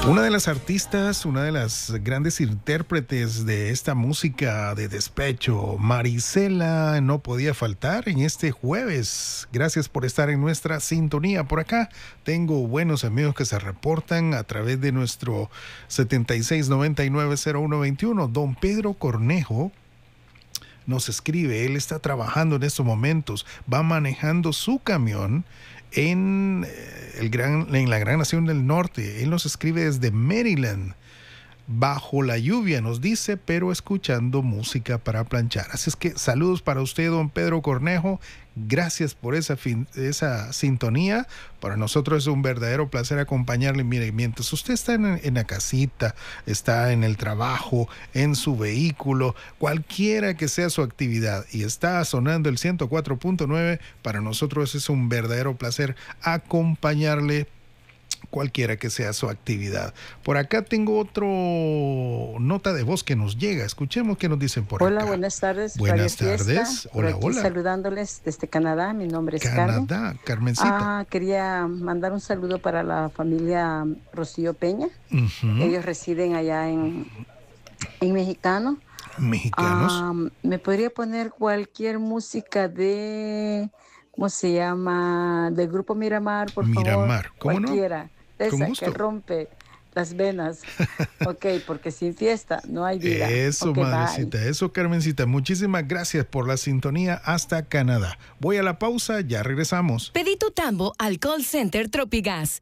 Una de las artistas, una de las grandes intérpretes de esta música de despecho, Marisela, no podía faltar en este jueves. Gracias por estar en nuestra sintonía. Por acá tengo buenos amigos que se reportan a través de nuestro 76990121. Don Pedro Cornejo nos escribe, él está trabajando en estos momentos, va manejando su camión en la gran nación del norte. Él nos escribe desde Maryland, bajo la lluvia, nos dice, pero escuchando música para planchar. Así es que saludos para usted, don Pedro Cornejo. Gracias por esa sintonía. Para nosotros es un verdadero placer acompañarle. Mire, mientras usted está en la casita, está en el trabajo, en su vehículo, cualquiera que sea su actividad, y está sonando el 104.9, para nosotros es un verdadero placer acompañarle cualquiera que sea su actividad. Por acá tengo otro nota de voz que nos llega. Escuchemos qué nos dicen por acá. Hola, buenas tardes. Buenas tardes. Hola, hola. Saludándoles desde Canadá. Mi nombre es Carmen. Canadá, Carmencita. Quería mandar un saludo para la familia Rocío Peña. Ellos residen allá en Mexicano. Mexicanos. ¿Me podría poner cualquier música de... ¿Cómo se llama? Del grupo Miramar, por favor. Miramar, ¿cómo no? Cualquiera. Esa que rompe las venas. Ok, porque sin fiesta no hay vida. Eso, okay, madrecita, bye. eso, Carmencita. Muchísimas gracias por la sintonía hasta Canadá. Voy a la pausa, ya regresamos. Pedí tu tambo al call center Tropigas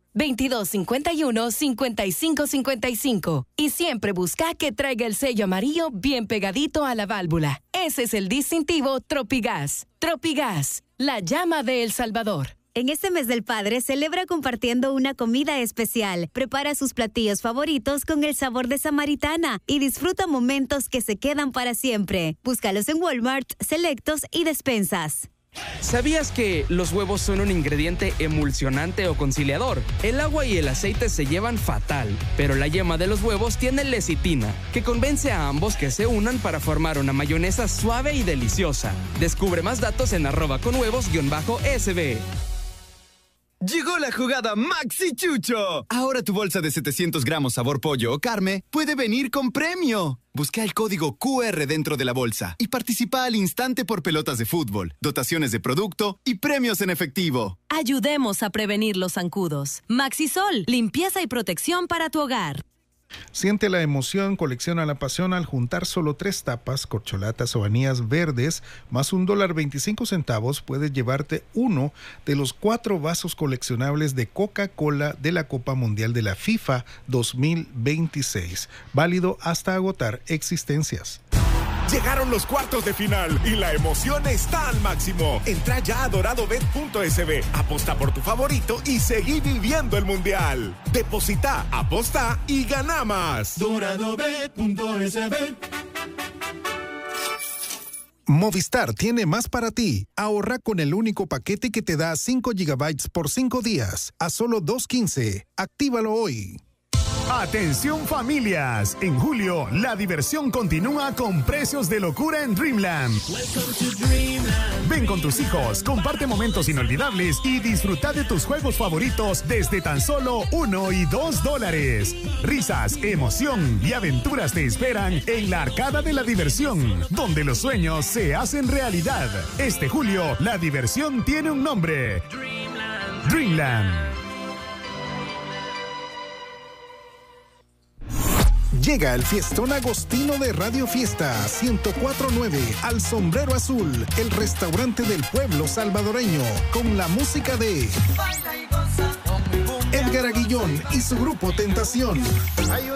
2251-5555 y siempre busca que traiga el sello amarillo bien pegadito a la válvula. Ese es el distintivo Tropigas. Tropigas, la llama de El Salvador. En este mes del padre, celebra compartiendo una comida especial. Prepara sus platillos favoritos con el sabor de Samaritana y disfruta momentos que se quedan para siempre. Búscalos en Walmart, Selectos y Despensas. ¿Sabías que los huevos son un ingrediente emulsionante o conciliador? El agua y el aceite se llevan fatal, pero la yema de los huevos tiene lecitina, que convence a ambos que se unan para formar una mayonesa suave y deliciosa. Descubre más datos en @conhuevos_SB. Llegó la jugada Maxi Chucho. Ahora tu bolsa de 700 gramos sabor pollo o carne puede venir con premio. Busca el código QR dentro de la bolsa y participa al instante por pelotas de fútbol, dotaciones de producto y premios en efectivo. Ayudemos a prevenir los zancudos. Maxisol, limpieza y protección para tu hogar. Siente la emoción, colecciona la pasión al juntar solo 3 tapas, corcholatas o anillas verdes, más $1.25, puedes llevarte uno de los 4 vasos coleccionables de Coca-Cola de la Copa Mundial de la FIFA 2026. Válido hasta agotar existencias. Llegaron los cuartos de final y la emoción está al máximo. Entra ya a doradobet.sb, aposta por tu favorito y seguí viviendo el mundial. Deposita, aposta y gana más. Doradobet.sb. Movistar tiene más para ti. Ahorra con el único paquete que te da 5 GB por 5 días a solo $2.15. Actívalo hoy. Atención familias, en julio la diversión continúa con precios de locura en Dreamland. Ven con tus hijos, comparte momentos inolvidables y disfruta de tus juegos favoritos desde tan solo $1 y $2. Risas, emoción y aventuras te esperan en la Arcada de la Diversión, donde los sueños se hacen realidad. Este julio la diversión tiene un nombre: Dreamland. Llega el fiestón agostino de Radio Fiesta 104.9 al Sombrero Azul, el restaurante del pueblo salvadoreño, con la música de Edgar Aguillón y su grupo Tentación.